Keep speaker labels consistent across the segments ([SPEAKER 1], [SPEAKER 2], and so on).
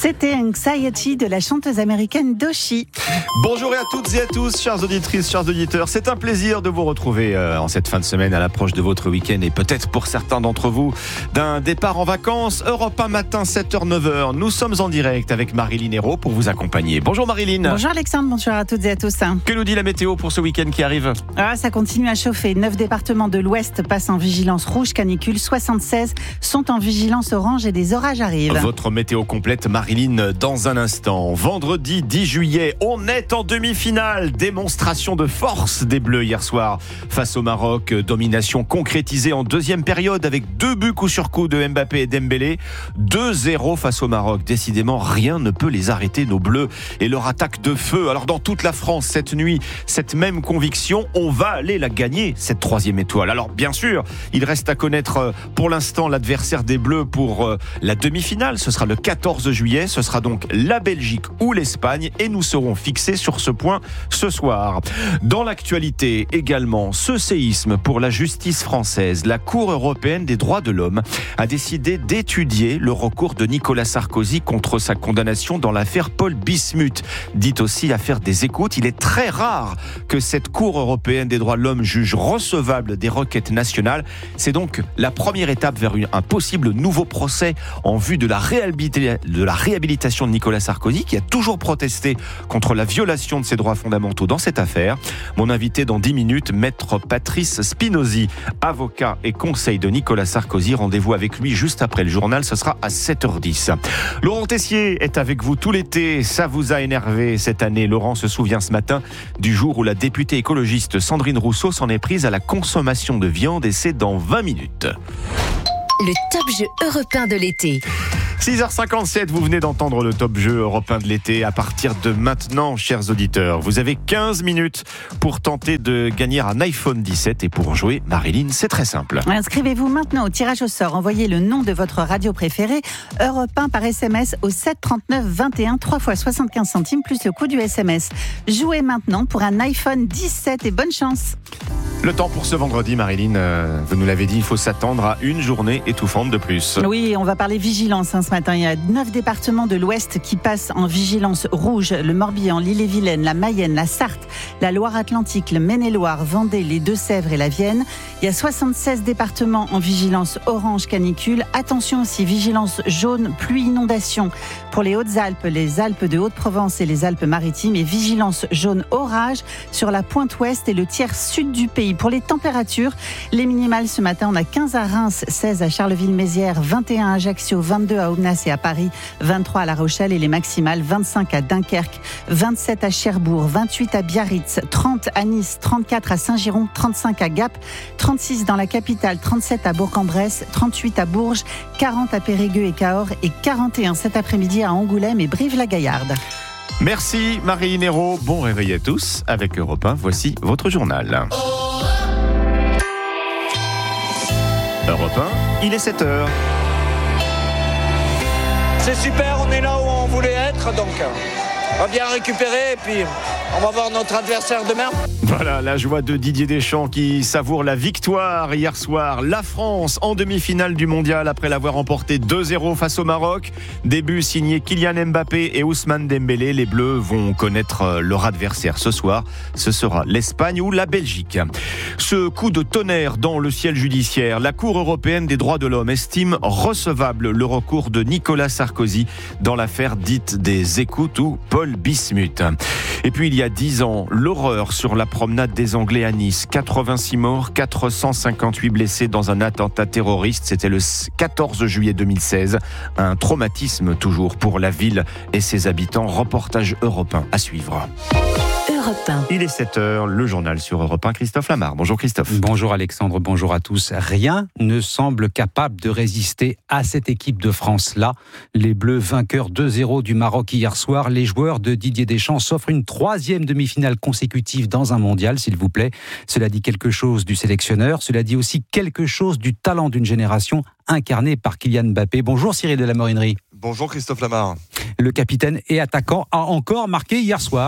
[SPEAKER 1] C'était Anxiety de la chanteuse américaine Doechii.
[SPEAKER 2] Bonjour à toutes et à tous, chères auditrices, chers auditeurs. C'est un plaisir de vous retrouver en cette fin de semaine à l'approche de votre week-end et peut-être pour certains d'entre vous d'un départ en vacances. Europe 1 matin, 7h, 9h. Nous sommes en direct avec Marilyn Hérault pour vous accompagner. Bonjour Marilyn.
[SPEAKER 1] Bonjour Alexandre, bonjour à toutes et à tous.
[SPEAKER 2] Que nous dit la météo pour ce week-end qui arrive ?
[SPEAKER 1] Ça continue à chauffer. 9 départements de l'Ouest passent en vigilance rouge canicule. 76 sont en vigilance orange et des orages arrivent.
[SPEAKER 2] Votre météo complète, Marilyn, dans un instant. Vendredi 10 juillet, on est en demi-finale. Démonstration de force des Bleus hier soir face au Maroc. Domination concrétisée en deuxième période avec 2 buts coup sur coup de Mbappé et Dembélé. 2-0 face au Maroc. Décidément, rien ne peut les arrêter, nos Bleus et leur attaque de feu. Alors dans toute la France, cette nuit, cette même conviction, on va aller la gagner, cette 3e étoile. Alors bien sûr, il reste à connaître pour l'instant l'adversaire des Bleus pour la demi-finale. Ce sera le 14 juillet. Ce sera donc la Belgique ou l'Espagne et nous serons fixés sur ce point ce soir. Dans l'actualité également, ce séisme pour la justice française. La Cour européenne des droits de l'homme a décidé d'étudier le recours de Nicolas Sarkozy contre sa condamnation dans l'affaire Paul Bismuth, dite aussi affaire des écoutes. Il est très rare que cette Cour européenne des droits de l'homme juge recevable des requêtes nationales. C'est donc la première étape vers un possible nouveau procès en vue de la réhabilitation de Nicolas Sarkozy, qui a toujours protesté contre la violation de ses droits fondamentaux dans cette affaire. Mon invité dans 10 minutes, maître Patrice Spinozzi, avocat et conseil de Nicolas Sarkozy. Rendez-vous avec lui juste après le journal, ce sera à 7h10. Laurent Tessier est avec vous tout l'été. Ça vous a énervé cette année. Laurent se souvient ce matin du jour où la députée écologiste Sandrine Rousseau s'en est prise à la consommation de viande et c'est dans 20 minutes.
[SPEAKER 3] Le top jeu européen de l'été.
[SPEAKER 2] 6h57, vous venez d'entendre le top jeu européen de l'été. À partir de maintenant, chers auditeurs, vous avez 15 minutes pour tenter de gagner un iPhone 17. Et pour jouer, Marilyn, c'est très simple.
[SPEAKER 1] Inscrivez-vous maintenant au tirage au sort. Envoyez le nom de votre radio préférée, Europe 1 par SMS au 7 39 21, 3 fois 75 centimes, plus le coût du SMS. Jouez maintenant pour un iPhone 17 et bonne chance.
[SPEAKER 2] Le temps pour ce vendredi, Marilyn, vous nous l'avez dit, il faut s'attendre à une journée étouffante de plus.
[SPEAKER 1] Oui, on va parler vigilance ce matin. Il y a 9 départements de l'Ouest qui passent en vigilance rouge. Le Morbihan, l'Ille-et-Vilaine, la Mayenne, la Sarthe, la Loire-Atlantique, le Maine-et-Loire, Vendée, les Deux-Sèvres et la Vienne. Il y a 76 départements en vigilance orange canicule. Attention aussi, vigilance jaune, pluie, inondation pour les Hautes-Alpes, les Alpes de Haute-Provence et les Alpes-Maritimes. Et vigilance jaune orage sur la pointe ouest et le tiers sud du pays. Pour les températures, les minimales ce matin, on a 15 à Reims, 16 à Charleville-Mézières, 21 à Ajaccio, 22 à Aubenas et à Paris, 23 à La Rochelle et les maximales, 25 à Dunkerque, 27 à Cherbourg, 28 à Biarritz, 30 à Nice, 34 à Saint-Giron, 35 à Gap, 36 dans la capitale, 37 à Bourg-en-Bresse, 38 à Bourges, 40 à Périgueux et Cahors et 41 cet après-midi à Angoulême et Brive-la-Gaillarde.
[SPEAKER 2] Merci Marilyn Hérault, bon réveil à tous avec Europe 1, voici votre journal. Europe 1, il est 7h.
[SPEAKER 4] C'est super, on est là où on voulait être, donc on va bien récupérer et puis on va voir notre adversaire demain.
[SPEAKER 2] Voilà, la joie de Didier Deschamps qui savoure la victoire hier soir. La France en demi-finale du mondial après l'avoir emporté 2-0 face au Maroc. Début signé Kylian Mbappé et Ousmane Dembélé. Les Bleus vont connaître leur adversaire ce soir. Ce sera l'Espagne ou la Belgique. Ce coup de tonnerre dans le ciel judiciaire. La Cour européenne des droits de l'homme estime recevable le recours de Nicolas Sarkozy dans l'affaire dite des écoutes ou Paul Bismuth. Et puis il y a 10 ans, l'horreur sur la promenade des Anglais à Nice. 86 morts, 458 blessés dans un attentat terroriste. C'était le 14 juillet 2016. Un traumatisme toujours pour la ville et ses habitants. Reportage européen à suivre.
[SPEAKER 3] Europe 1.
[SPEAKER 2] Il est 7h, le journal sur Europe 1. Christophe Lamar. Bonjour Christophe.
[SPEAKER 5] Bonjour Alexandre, bonjour à tous. Rien ne semble capable de résister à cette équipe de France-là. Les Bleus vainqueurs 2-0 du Maroc hier soir. Les joueurs de Didier Deschamps s'offrent une 3e demi-finale consécutive dans un mondial, s'il vous plaît. Cela dit quelque chose du sélectionneur, cela dit aussi quelque chose du talent d'une génération incarnée par Kylian Mbappé. Bonjour Cyril de la Morinerie.
[SPEAKER 6] Bonjour Christophe Lamar.
[SPEAKER 5] Le capitaine et attaquant a encore marqué hier soir.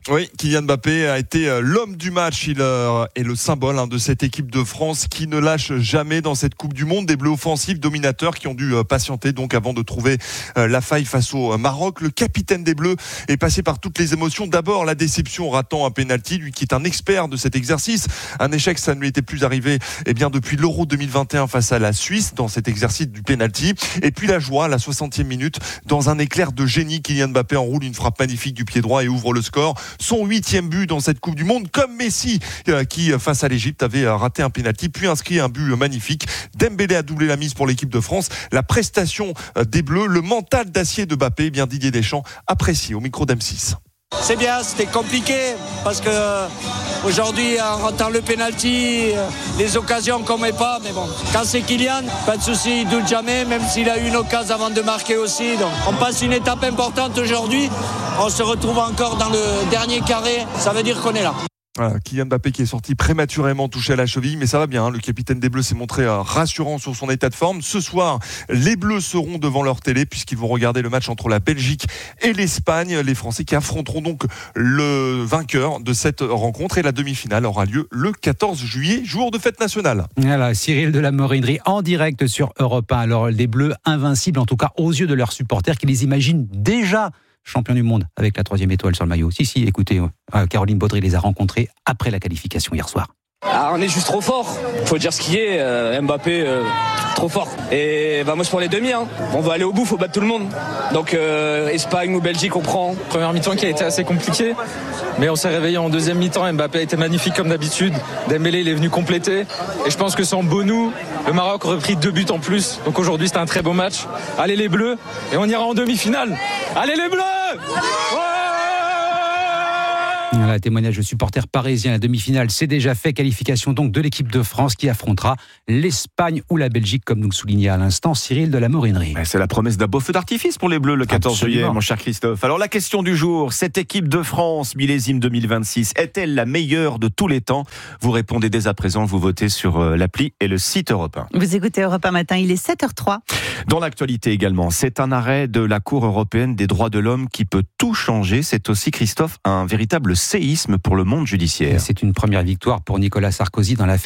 [SPEAKER 6] Oui, Kylian Mbappé a été l'homme du match. Il est le symbole de cette équipe de France qui ne lâche jamais dans cette Coupe du Monde. Des Bleus offensifs dominateurs qui ont dû patienter donc avant de trouver la faille face au Maroc. Le capitaine des Bleus est passé par toutes les émotions. D'abord la déception, ratant un pénalty, lui qui est un expert de cet exercice. Un échec, ça ne lui était plus arrivé depuis l'Euro 2021 face à la Suisse dans cet exercice du pénalty. Et puis la joie à la 60e minute, dans un éclair de génie, Kylian Mbappé enroule une frappe magnifique du pied droit et ouvre le score. Son 8e but dans cette Coupe du Monde, comme Messi qui face à l'Égypte avait raté un pénalty puis inscrit un but magnifique. Dembélé a doublé la mise pour l'équipe de France. La prestation des Bleus, le mental d'acier de Mbappé, Didier Deschamps apprécié au micro d'M6.
[SPEAKER 4] C'est bien, c'était compliqué parce que aujourd'hui en ratant le penalty, les occasions qu'on met pas, mais bon, quand c'est Kylian, pas de souci, il doute jamais, même s'il a eu une occasion avant de marquer aussi. Donc on passe une étape importante aujourd'hui, on se retrouve encore dans le dernier carré, ça veut dire qu'on est là.
[SPEAKER 6] Voilà, Kylian Mbappé qui est sorti prématurément touché à la cheville, mais ça va bien. Le capitaine des Bleus s'est montré rassurant sur son état de forme. Ce soir, les Bleus seront devant leur télé puisqu'ils vont regarder le match entre la Belgique et l'Espagne. Les Français qui affronteront donc le vainqueur de cette rencontre et la demi-finale aura lieu le 14 juillet, jour de fête nationale.
[SPEAKER 5] Voilà, Cyril de la Morinerie en direct sur Europe 1. Alors les Bleus invincibles, en tout cas aux yeux de leurs supporters qui les imaginent déjà champion du monde avec la 3e étoile sur le maillot. Si, écoutez, Caroline Baudry les a rencontrés après la qualification hier soir.
[SPEAKER 7] On est juste trop fort, faut dire ce qui est, Mbappé trop fort. Et moi c'est pour les demi, on va aller au bout, faut battre tout le monde. Donc Espagne ou Belgique on prend.
[SPEAKER 8] Première mi-temps qui a été assez compliquée, mais on s'est réveillé en deuxième mi-temps. Mbappé a été magnifique comme d'habitude, Dembélé il est venu compléter et je pense que sans Bonou, le Maroc aurait pris 2 buts en plus. Donc aujourd'hui c'était un très beau match. Allez les Bleus et on ira en demi-finale. Allez les Bleus!
[SPEAKER 5] Voilà, témoignage de supporters parisiens. La demi-finale, c'est déjà fait. Qualification donc de l'équipe de France qui affrontera l'Espagne ou la Belgique, comme nous le soulignait à l'instant Cyril de la Morinerie.
[SPEAKER 2] C'est la promesse d'un beau feu d'artifice pour les Bleus le 14
[SPEAKER 5] Absolument.
[SPEAKER 2] juillet, mon cher Christophe. Alors la question du jour, cette équipe de France, millésime 2026, est-elle la meilleure de tous les temps? Vous répondez dès à présent, vous votez sur l'appli et le site Europe 1.
[SPEAKER 1] Vous écoutez Europe 1 matin, il est 7h03.
[SPEAKER 2] Dans l'actualité également, c'est un arrêt de la Cour européenne des droits de l'homme qui peut tout changer. C'est aussi, Christophe, un véritable séisme pour le monde judiciaire.
[SPEAKER 5] C'est une première victoire pour Nicolas Sarkozy dans l'affaire